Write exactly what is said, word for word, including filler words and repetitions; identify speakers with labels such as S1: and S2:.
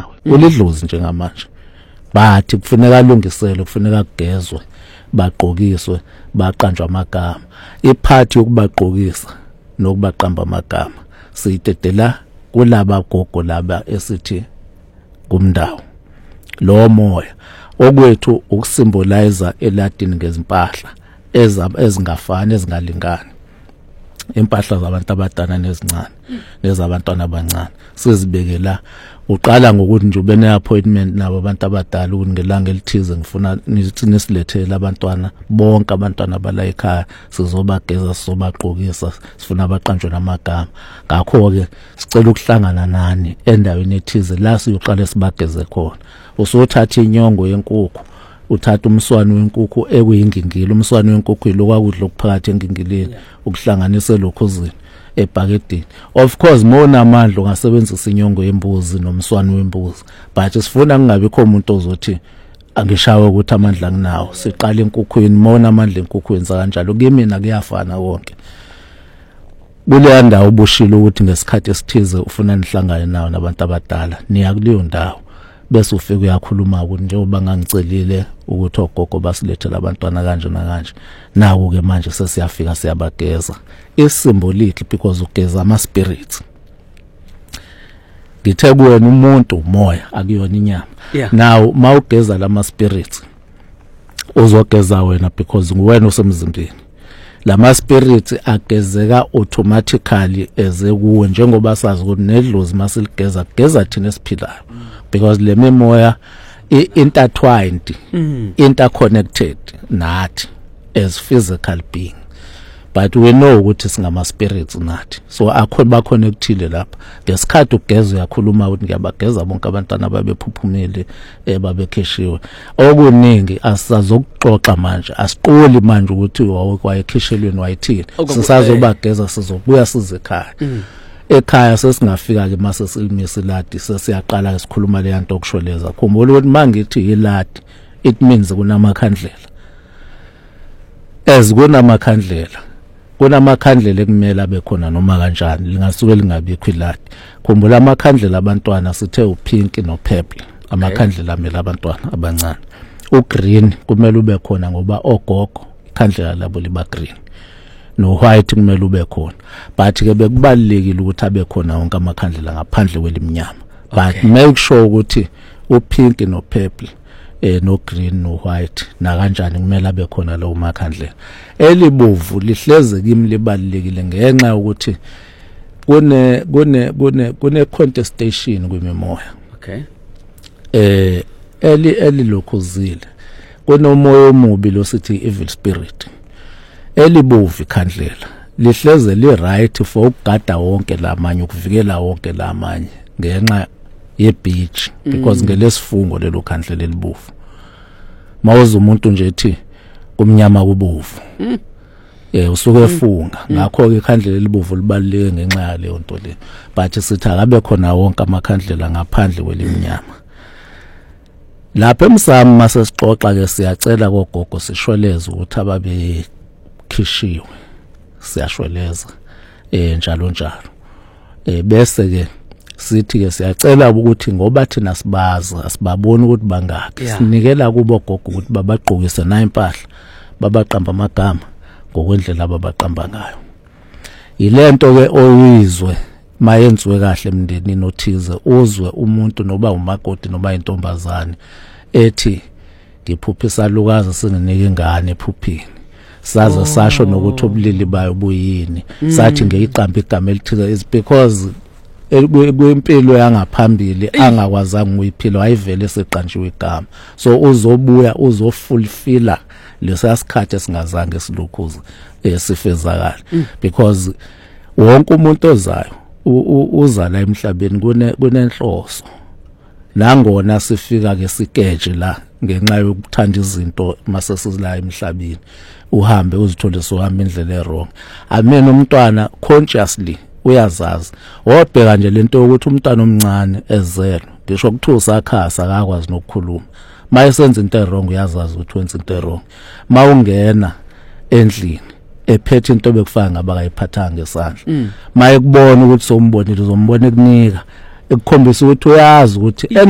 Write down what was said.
S1: nawe ulidlozi njengamanje bathi kufuneka alungiselwe kufuneka kugezwe baqokiswe baqanjwa amagama iphathi yokubaqokisa nokubaqamba amagama siyidedela kulaba gogo laba esithi kumndawo lo moya okwethu ukusymbolize eLatin ngezimpahla ezingafani ezingalingani impahla zabantu abadala nezincane nezabantwana abancane sizibekela uqala ngokuthi nje ube ne-appointment nabo abantu abadala ukuthi ngelanga elithize ngifuna nisilethele abantwana bonke abantwana bala ekhaya sizobageza sizobaqokisa sifuna abaqanjwe namagama ngakho ke sicela ukuhlangana nani endaweni ethize la siyoqala sibageze khona usothatha inyongo yenkukhu uthatha umswano wenkukhu ekuyingingilo umswano wenkukhu ilokudla okuphakathi engingileni ukuhlanganisa lokhuzini ebhakedini of course mona amandla ungasebenzisa inyongo yembuzi nomswano wembuzi but sifuna kungabikho umuntu ozothi angishawe ukuthi amandla nginawo siqala enkukhwini mona amandla enkukhwini yenza kanjalo kimi kuyafana konke kuleya ndawo ubushilo ukuthi ngesikhathi esithize ufuna nihlangane nawo nabantu abadala niya kuleyo ndawo bese ufike uyakhuluma ukuthi njengoba ngangicelile ukuthi ogogo basilethele abantwana kanje na kanje nawo ke manje sesiyafika siyabageza isymbolically because ugeza ama spirits ngithe kuwena umuntu umoya akuyona inyama
S2: yeah.
S1: Now mawugeza lama spirits uzogeza wena because nguwena osemzimbeni lama spirits agezeka automatically eze kuwe njengoba sazi ukuthi nedlozi masiligeza kugeza thina esiphilayo because le memoya intertwined
S2: mm.
S1: interconnected nathi as physical being but we know ukuthi singama spirits nathi so akho ba connectile lapha ngesikhathi ugeza uyakhuluma ukuthi ngiyabageza bonke abantwana babephuphumile ebabekheshiwe okuningi asisazokuxoxa manje asiqoli manje ukuthi wayekheshelweni wayithini sisazobageza sizobuya sizekhaya
S2: mm.
S1: ekhaya sesingafika ke mase silimisa ladi sesiyaqala isikhuluma le yanto okusholeza khumbula ukuthi mangithi iladi it means kunamakhandlela as kunamakhandlela kunamakhandlela ekumele abe khona noma kanjani lingasuke lingabikho iladi khumbula amakhandlela abantwana sithe upink no purple amakhandlela amela abantwana abancane ugreen kumele ube khona ngoba ogogo ikhandlela labo liba green no white kumele ube khona but ke bekubalekile ukuthi abe khona wonke amakhandlela ngaphandle kwelimnyama but make sure ukuthi upink no purple eh no green no white na kanjani kumele abe khona lawo makhandlela elibovu lihleze kimi libalekile ngenxa ukuthi kune kune kune kune contestation kwimimoya
S2: okay
S1: eh eli elilokhuzile kunomoya omubi lo sithi evil spirit elibovu ikhandlela lihleze li right for ukugada wonke lamanye ukuvikela wonke lamanye ngenxa ye beach because mm. ngelesifungo lelo khandlela elibovu mawuza umuntu nje ethi kumnyama kubovu
S2: mm.
S1: eh usuke efunga mm. ngakho ke ikhandlela elibovu libaleke ngenxa yale nto le but sithi akabe khona wonke amakhandlela ngaphandle kwelimnyama lapha emsamo mase sixoxa ke siyacela kogogo sishweleze ukuthi ababe khishiwe siyashweleza eh njalo njalo eh bese ke sithi ke siyacela ukuthi ngoba thina sibazi asibaboni ukuthi bangaki
S2: yeah.
S1: sinikela kubo gogo ukuthi babaqokise na impahla babaqamba amagama ngokwendlela ababaqamba ngayo ilento ke oyizwe mayenziwe kahle emndenini othize uzwe umuntu noba umakoti noba intombazane ethi ngiphuphisa lukazi singinike ingane ephuphini saze oh. sasho nokuthi ubulili bayo buyini mm. sathi ngeyiqamba igama elithize is because kwempilo yangaphambili angakwazanga uyiphila wayivele seqanjiwe igama so uzobuya uzofulfilla lesasikhathi esingazange silokhuza esifezakala mm. because wonke umuntu ozayo uza la emhlabeni kune kunenhloso nangona sifika ke sikeje la ngenxa yokuthanda izinto mase sizila emhlabeni uhambe uzithole sohamba indlela errong amen umntwana consciously uyazazi wobheka nje lento ukuthi umntwana omncane ezelo ngisho ukuthiwa sakhasa akakwazi nokukhuluma mayesenza into errong uyazazi ukuthi wenza into errong mawungena endlini ephethe into bekufaka ngabakayiphathanga ngesandla
S2: mm.
S1: maye kubona ukuthi sombonile uzombona ekunika ekukhombisa ukuthi uyazi ukuthi